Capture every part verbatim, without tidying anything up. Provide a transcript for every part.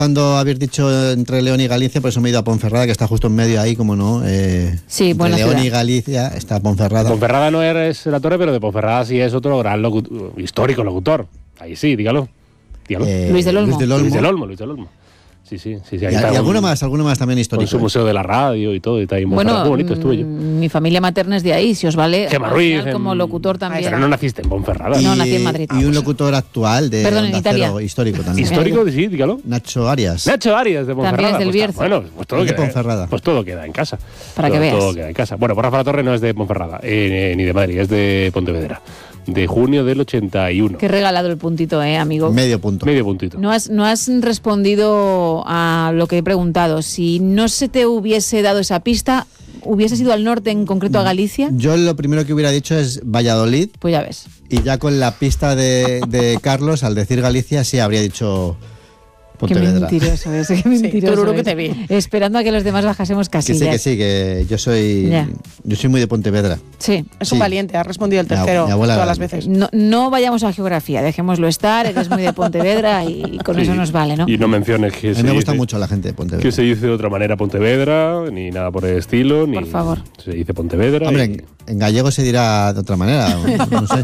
Cuando habéis dicho entre León y Galicia, por eso me he ido a Ponferrada, que está justo en medio ahí, como no. Eh, sí, buena León ciudad. y Galicia está Ponferrada. Ponferrada no es la torre, pero de Ponferrada sí es otro gran locutor, histórico locutor. Ahí sí, dígalo. dígalo. Eh, Luis del Olmo. Luis del Olmo. Luis del Olmo, Luis del Olmo. Sí, sí, sí. sí Y, ahí y está alguno un, más, alguno más también histórico. Con su museo de la radio y todo, y está ahí en Bueno, Ponferrada. Qué bonito estuve yo. Mi familia materna es de ahí, si os vale. Gemma al Ruiz, final, como en- locutor también. Pero no naciste en Ponferrada. No, nací en Madrid. Y un locutor actual de Perdón, en Onda Italia. Cero, histórico también. Histórico, sí, dígalo. Nacho Arias. Nacho Arias de Ponferrada. También es del pues, Bierzo. Bueno, pues todo, Es de queda, Ponferrada. pues todo queda en casa. Para todo, que veas. Todo queda en casa. Bueno, pues Rafa La Torre no es de Ponferrada, eh, ni de Madrid, es de Pontevedra. De junio del ochenta y uno. Qué regalado el puntito, eh, amigo. Medio punto. Medio puntito. No has, no has respondido a lo que he preguntado. Si no se te hubiese dado esa pista, ¿hubieses ido al norte, en concreto a Galicia? Yo lo primero que hubiera dicho es Valladolid, Pues ya ves. y ya con la pista de, de Carlos, al decir Galicia, sí habría dicho Qué Pontevedra. mentiroso es, qué mentiroso tururú es. que te vi. Esperando a que los demás bajásemos Que sí, casillas. que sí, que yo soy Ya. yo soy muy de Pontevedra. Sí. Es Sí. un valiente, ha respondido el Mi ab- tercero mi abuela todas era- las veces. No, no vayamos a geografía, dejémoslo estar, eres muy de Pontevedra y con Sí. eso nos vale, ¿no? Y no menciones que A se mí me gusta dice- mucho la gente de Pontevedra. que se dice de otra manera Pontevedra, ni nada por el estilo, ni Por favor. se dice Pontevedra. Hombre, y- en, en gallego se dirá de otra manera, no sé.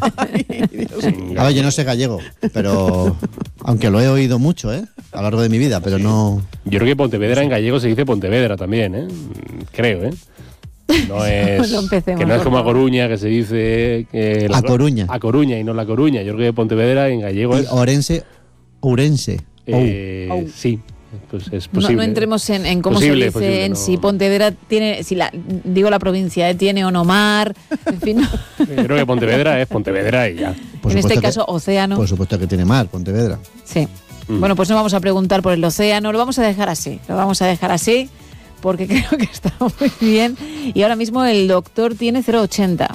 A ver, yo no sé gallego, pero aunque lo he oído mucho, ¿eh? A lo largo de mi vida, pero no. Yo creo que Pontevedra en gallego se dice Pontevedra también, ¿eh? Creo, ¿eh? No es, No empecemos, que no es por como a favor. Coruña, que se dice... Que la- A Coruña. A Coruña y no La Coruña. Yo creo que Pontevedra en gallego Y es... Orense, Ourense. eh, Ou. Sí, pues es No, posible. no entremos en, en cómo Posible, se dice, posible, en no. si Pontevedra tiene, si la, digo la provincia, ¿eh? Tiene o no mar, en fin, no. Yo creo que Pontevedra es Pontevedra y ya. Por en este supuesto caso que- océano. Por supuesto que tiene mar, Pontevedra. Sí. Mm. Bueno, pues no vamos a preguntar por el océano, lo vamos a dejar así, lo vamos a dejar así, porque creo que está muy bien. Y ahora mismo el doctor tiene cero ochenta.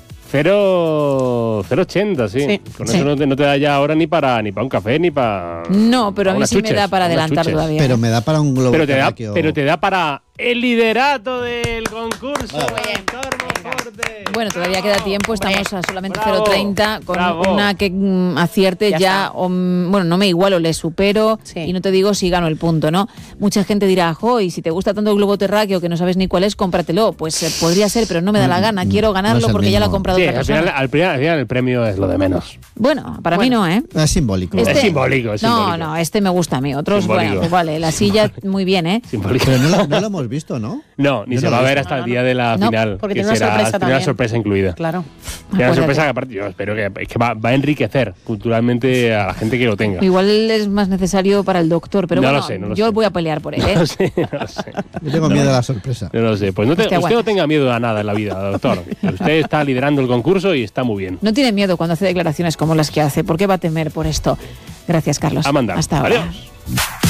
Cero, cero ochenta, sí. Sí. Con Sí. eso no te, no te da ya ahora ni para ni para un café, ni para... No, pero a mí unas sí me chuches, da para unas adelantar chuches. todavía. Pero me da para un globo Pero te, da, terráqueo. pero te da para el liderato del concurso. Bravo. Doctor Monforte. Bueno, todavía queda tiempo, estamos a solamente Bravo, cero treinta, con bravo. una que mm, acierte ya, Ya está. o, mm, bueno, no me igualo, le supero, Sí. y no te digo si gano el punto, ¿no? Mucha gente dirá, jo, y si te gusta tanto el globo terráqueo que no sabes ni cuál es, cómpratelo. Pues eh, podría ser, pero no me da la gana, quiero no ganarlo es el porque ya lo ha mismo. comprado Sí, otra al persona. final, al, final, al final el premio es lo de menos. Bueno, para Bueno. mí no, ¿eh? Es simbólico. Es simbólico, es no, simbólico. no, este me gusta a mí. Otros, Simbólico. bueno, pues vale, la silla muy bien, ¿eh? Simbólico. Pero no lo, no lo hemos visto, ¿no? No, ni Yo se no va a lo he ver visto. hasta el día de la No, final. porque que tiene una será- sorpresa tiene una también. sorpresa incluida. Claro. Tiene una Acuérdate. sorpresa que aparte yo espero que, es que va, va a enriquecer culturalmente a la gente que lo tenga. Igual es más necesario para el doctor, pero No bueno, lo sé, no lo yo sé. voy a pelear por él, ¿eh? No lo sé, no lo sé. Yo tengo miedo a la sorpresa. No lo sé. Pues no te- Hostia, usted no aguantas. tenga miedo a nada en la vida, doctor. Usted está liderando el concurso y está muy bien. No tiene miedo cuando hace declaraciones como las que hace. ¿Por qué va a temer por esto? Gracias, Carlos. A mandar. Hasta ahora. Adiós.